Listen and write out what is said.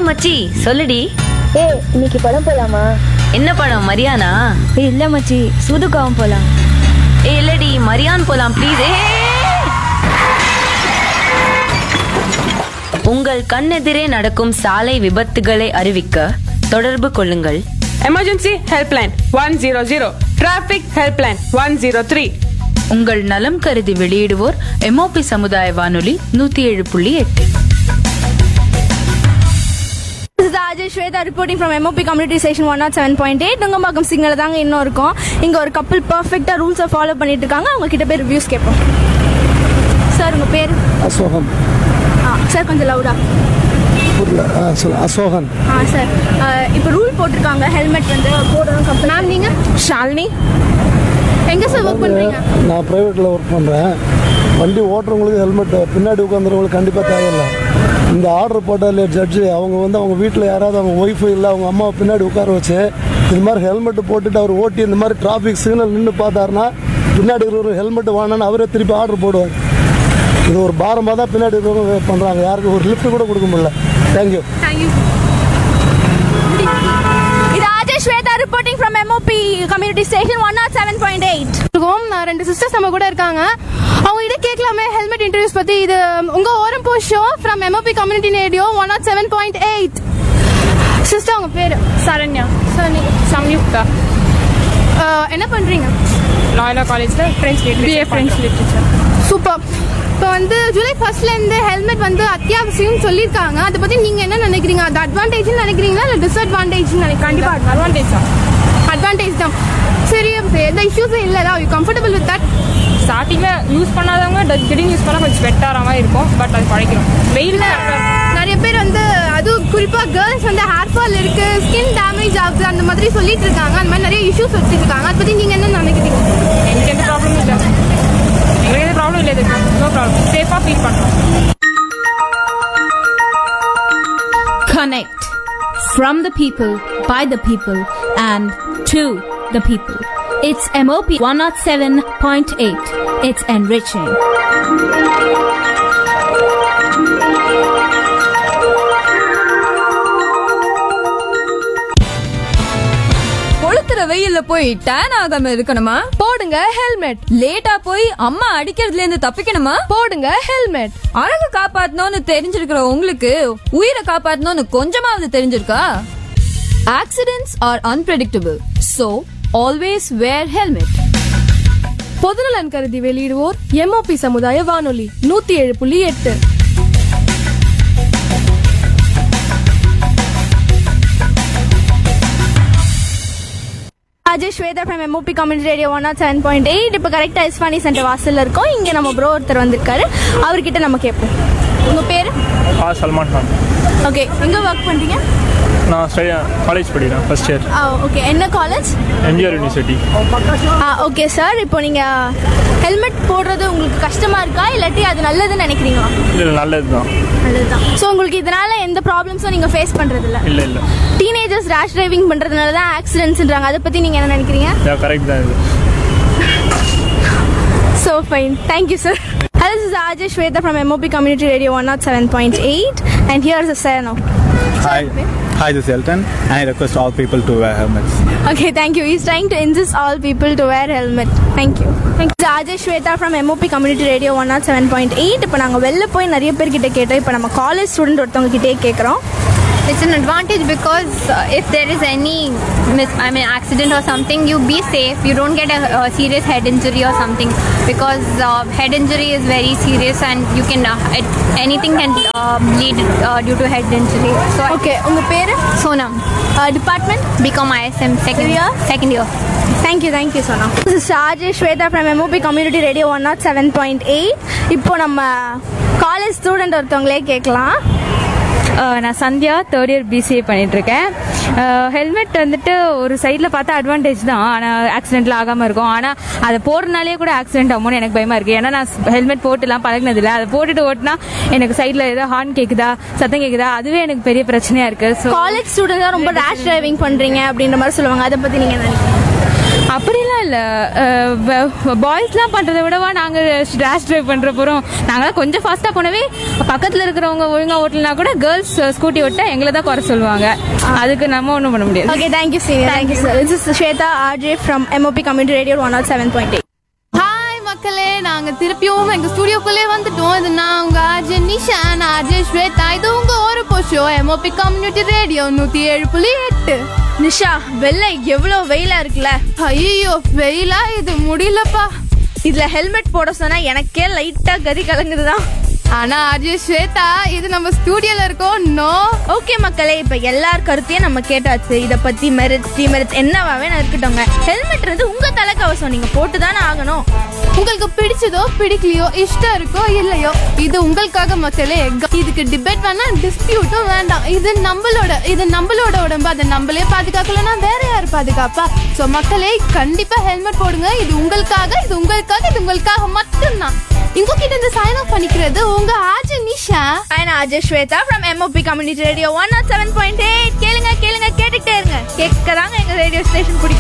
மச்சி சொல்லுடி. இன்னைக்கு படம் போலாமா? என்ன படம்? மரியானா? இல்ல மச்சி, சூதுகாவும் போலாம். இல்லடி, மரியான் போலாம் ப்ளீஸ். உங்கள் கண்ணெதிரே நடக்கும் சாலை விபத்துகளை அறிவிக்க தொடர்பு கொள்ளுங்கள். Emergency helpline 100, traffic helpline 103. உங்கள் நலம் கருதி வெளியிடுவோர் எம்ஓபி சமுதாய வானொலி 107.8. This is Ajay Shweta reporting from MOP Community Station 107.8. Nungambakkam signal தாங்க இன்னும் இருக்கும். இங்க ஒரு கப்பல் பெர்ஃபெக்ட்டா ரூல்ஸை ஃபாலோ பண்ணிட்டு இருக்காங்க. அவங்க கிட்ட போய் ரிவ்யூஸ் கேட்போம். சார் உங்க பேர்? அசோகன். சார் கொஞ்சம் லவுடா. அசோகன். சார் இப்போ ரூல் போட்டிருக்காங்க, ஹெல்மெட் வந்து போடணும் கம்பல். மேம் நீங்க? ஷாலினி. எங்க சார் ஒர்க் பண்றீங்க? நான் பிரைவேட்டில் ஒர்க் பண்ணுறேன். வண்டி ஓட்டுறவங்களுக்கு ஹெல்மெட், பின்னாடி உட்காந்துறவங்களுக்கு கண்டிப்பாக தேவையில்லை. இந்த ஆர்டர் போட்டாலே ஜட்ஜு அவங்க வீட்டில் யாராவது அவங்க ஒய்ஃபு இல்லை அவங்க அம்மாவை பின்னாடி உட்கார வச்சு இது மாதிரி ஹெல்மெட் போட்டுட்டு அவர் ஓட்டி இந்த மாதிரி டிராஃபிக் சிக்னல் நின்று பார்த்தாருன்னா பின்னாடி இருக்கிற ஹெல்மெட் வாங்கினான்னு அவரே திருப்பி ஆர்டர் போடுவார். இது ஒரு பாரமாக தான் பின்னாடி இருக்கிறவங்க பண்ணுறாங்க. யாருக்கும் ஒரு லிஃப்ட் கூட கொடுக்க முடியல. Thank you. Shweta reporting from MOP Community Station 107.8. ரெண்டு சிஸ்டர்ஸ் நம்ம கூட இருக்காங்க. அவங்க கிட்ட கேட்கலாமே ஹெல்மெட் இன்டர்வியூஸ் பத்தி. இது உங்க ஓரம் போ show from MOP Community Radio 107.8. Sister உங்க பேரு? சரண்யா. சம்யுக்தா. என்ன பண்றீங்க? லாயலா காலேஜ்ல BA French Literature. சூப்பர். இப்போ வந்து ஜூலை 1st இருந்து ஹெல்மெட் வந்து அத்தியாவசியம் சொல்லியிருக்காங்க. அதை பத்தி நீங்க என்ன நினைக்கிறீங்க? அது அட்வான்டேஜ் நினைக்கிறீங்களா இல்ல டிஸ்அட்வான்டேஜ் நினைக்கிறீங்க? கண்டிப்பா அட்வான்டேஜ் தான். சரி, எந்த இஷ்யூஸும் இல்லைதா? You comfortable with that? ஸ்டார்டிங்ல யூஸ் பண்ணாதவங்க திடீர்னு யூஸ் பண்ணா கொஞ்சம் பெட்டரா மாதிரி இருக்கும். பட் அது பழக்கிறோம். வெயில்ல நிறைய பேர் வந்து அது குறிப்பா கேர்ள்ஸ் வந்து ஹேர் ஃபால் இருக்கு, ஸ்கின் டேமேஜ் ஆகுது, அந்த மாதிரி சொல்லிட்டு இருக்காங்க. அந்த மாதிரி நிறைய இஷ்யூஸ் வச்சுட்டு இருக்காங்க. அதை பத்தி நீங்க என்ன நினைக்கிறீங்க? எனக்கு எந்த ப்ராப்ளமும் இல்லை. எங்களுக்கு எந்த ப்ராப்ளம் இல்லை. No problem. சேஃபா ஃபீல் பண்றோம். Connect from the people, by the people, and to the people. It's MOP 107.8. It's enriching. கொளுத்துற வெயில்ல போய் டேன் ஆகாம இருக்கணுமா? போடுங்க ஹெல்மெட். லேட்டா போய் அம்மா அடிக்கிறதுல இருந்து தப்பிக்கணுமா? போடுங்க ஹெல்மெட். அழகு காப்பாத்தணும்னு தெரிஞ்சிருக்கிற உங்களுக்கு உயிரை காப்பாத்தணும்னு கொஞ்சமாவது தெரிஞ்சிருக்கா? Accidents are unpredictable, so always wear helmet. பொதுநலன் கருதி வெளியிடுவோர் MOP சமுதாய வானொலி 107.8. Ajay Shweta from MOP Community Radio 107.8. இப்போ கரெக்டா இஸ்வானி சென்டர் வாசல்ல இருக்கோம். இங்க நம்ம ப்ரோ ஒருத்தர் வந்திருக்காரு. அவர்கிட்ட நம்ம கேட்போம். உங்க பேரு? சல்மான் கான். ஓகே, எங்க ஒர்க் பண்றீங்க? நான் காலேஜ் படிக்கிறேன், ஃபர்ஸ்ட் இயர். ஓகே, என்ன college? MGR university. Okay sir, இப்போ நீங்க ஹெல்மெட் போடுறது உங்களுக்கு கஷ்டமா இருக்கா இல்லாட்டி அது நல்லதுன்னு நினைக்கிறீங்களா? இல்ல, நல்லதுதான். நல்லதுதான். ஸோ உங்களுக்கு இதனால எந்த ப்ராப்ளம்ஸும் நீங்க ஃபேஸ் பண்றது இல்ல? இல்ல. டீனேஜர்ஸ் ரேஷ் டிரைவிங் பண்றதுனால தான் ஆக்சிடென்ட்ஸ்ன்றாங்க. அதை பத்தி நீங்க என்ன நினைக்கிறீங்க? கரெக்ட் தான் இது. So fine. Thank you, sir. Hello, this is Ajay Shweta from MOP Community Radio 107.8. And here's a sign off. Hi, this is Elton, and I request all people to wear helmets. Okay, thank you. He's trying to insist all people to wear helmet. Thank you. This is Ajay Shweta from MOP Community Radio 107.8. இப்போ நாங்கள் வெளில போய் நிறைய பேர்கிட்ட கேட்டோம். இப்போ நம்ம college student ஒருத்தவங்க கிட்டே கேட்குறோம். It's an advantage because if there is any accident or something, you be safe. You don't get a serious head injury or something because head injury is very serious and you can anything can bleed due to head injury. So okay, unga peru? Sonam. Department? BCom ISM second year. Thank you Sonam. This is Ajay Shweta from MOP Community Radio 107.8. இப்போ நம்ம college student ஒருத்தவங்களே கேட்கலாம். நான் Sandhya, third year BCA பண்ணிட்டு இருக்கேன். Helmet வந்துட்டு ஒரு சைடில் பார்த்தா அட்வான்டேஜ் தான், ஆனால் ஆக்சிடென்ட்ல ஆகாமல் இருக்கும். ஆனால் அதை போடுறதுனாலே கூட ஆக்சிடென்ட் ஆகும்னு எனக்கு பயமா இருக்கு. ஏன்னா நான் ஹெல்மெட் போட்டுலாம் பழகினதில்லை. அதை போட்டுட்டு ஓட்டினா எனக்கு சைடில் ஏதோ ஹார்ன் கேட்குதா, சத்தம் கேட்குதா, அதுவே எனக்கு பெரிய பிரச்சனையா இருக்கு. காலேஜ் ஸ்டூடெண்ட் தான் ரொம்ப ரேஷ் டிரைவிங் பண்றீங்க அப்படின்ற மாதிரி சொல்லுவாங்க. அதை பத்தி நீங்க நினைக்கிறீங்க? அப்படிலாம் இல்லை, பாய்ஸ்லாம் பண்ணுறதை விடவா நாங்கள் ரேஷ் டிரைவ் பண்ணுற போகிறோம். நாங்களாம் கொஞ்சம் ஃபாஸ்ட்டாக போனவே பக்கத்தில் இருக்கிறவங்க ஒழுங்காக ஓட்டலனா கூட கேர்ள்ஸ் ஸ்கூட்டி ஓட்ட எங்களை தான் குறை சொல்லுவாங்க. அதுக்கு நம்ம ஒன்றும் பண்ண முடியாது. Okay, thank you senior. Thank you sir. This is Shweta RJ from MOP Community Radio 107.8. Hi மக்களே, நாங்க திருப்பியும் எங்க ஸ்டுடியோக்குள்ளே வந்துட்டோம். இது நான் உங்க ஆர்ஜே நிஷா, ஆர்ஜே ஸ்வேதா. இது உங்க ஒரு போஷோ MOP கம்யூனிட்டி ரேடியோ 107.8. நிஷா, வெள்ளை எவ்வளோ வெயிலா இருக்குல்ல. ஐயோ வெயிலா, இது முடியலப்பா. இதுல ஹெல்மெட் போட சொன்னா எனக்கே லைட்டா கதி கலங்குதுதான். ஆனா ஆர்ஜே ஸ்வேதா, இது நம்ம ஸ்டுடியோல இருக்கோம். நோ. ஓகே மக்களே, இப்ப எல்லார் கருத்தையும் நம்ம கேட்டாச்சு. இத பத்தி மெரிட் டிமெரிட் என்னவாவே இருக்கட்டும்ங்க. ஹெல்மெட் இருந்து உங்க தலைக்கவசம் நீங்க போட்டுதானே ஆகணும். உங்களுக்கு பிடிச்சதோ பிடிக்கலையோ, இஷ்டம் இருக்கோ இல்லையோ, இது உங்களுக்காக மக்களே. இதுக்கு டிபேட் வேணாம், டிஸ்பியூட்டும் வேண்டாம். இது நம்மளோட உடம்பு, அதை நம்மளே பாதுகாக்கலன்னா வேற யாரு பாதுகாப்பா? சோ மக்களே, கண்டிப்பா ஹெல்மெட் போடுங்க. இது உங்களுக்காக மட்டும்தான். உங்ககிட்ட இந்த சைன் ஆஃப் பண்ணிக்கிறது உங்க RJ Nisha and RJ Shweta from MOP Community Radio 107.8. கேளுங்க கேட்டுட்டே இருங்க. கேட்கதாங்க எங்க ரேடியோ ஸ்டேஷன் பிடிக்கும்.